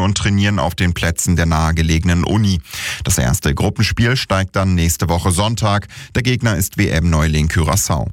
und trainieren auf den Plätzen der nahegelegenen Uni. Das erste Gruppenspiel steigt dann nächste Woche Sonntag. Der Gegner ist WM-Neuling Curaçao.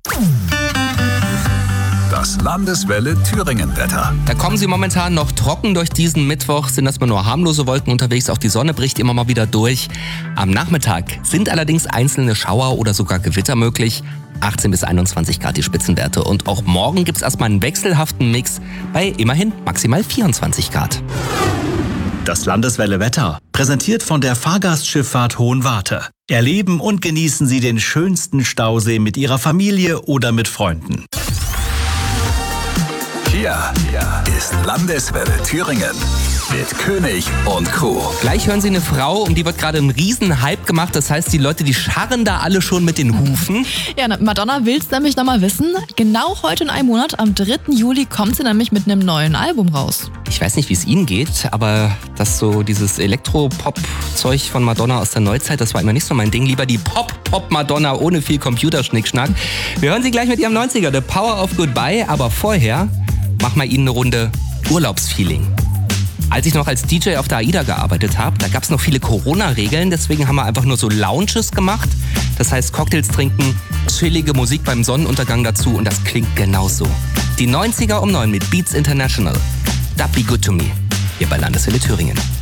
Das Landeswelle Thüringen-Wetter. Da kommen sie momentan noch trocken durch diesen Mittwoch, sind erstmal nur harmlose Wolken unterwegs, auch die Sonne bricht immer mal wieder durch. Am Nachmittag sind allerdings einzelne Schauer oder sogar Gewitter möglich. 18 bis 21 Grad die Spitzenwerte. Und auch morgen gibt's erstmal einen wechselhaften Mix bei immerhin maximal 24 Grad. Das Landeswelle Wetter, präsentiert von der Fahrgastschifffahrt Hohenwarte. Erleben und genießen Sie den schönsten Stausee mit Ihrer Familie oder mit Freunden. Hier ist Landeswelle Thüringen mit König und Kuh. Gleich hören Sie eine Frau, um die wird gerade ein Riesenhype gemacht. Das heißt, die Leute, die scharren da alle schon mit den Hufen. Ja, Madonna will's nämlich nochmal wissen. Genau heute in einem Monat, am 3. Juli, kommt sie nämlich mit einem neuen Album raus. Ich weiß nicht, wie es Ihnen geht, aber dieses Elektro-Pop-Zeug von Madonna aus der Neuzeit, das war immer nicht so mein Ding. Lieber die Pop-Madonna ohne viel Computerschnickschnack. Wir hören sie gleich mit ihrem 90er, The Power of Goodbye. Aber vorher machen wir Ihnen eine Runde Urlaubsfeeling. Als ich noch als DJ auf der AIDA gearbeitet habe, da gab es noch viele Corona-Regeln, deswegen haben wir einfach nur so Lounges gemacht. Das heißt Cocktails trinken, chillige Musik beim Sonnenuntergang dazu und das klingt genauso. Die 90er um 9 mit Beats International. That Be Good To Me, hier bei Landeswelle Thüringen.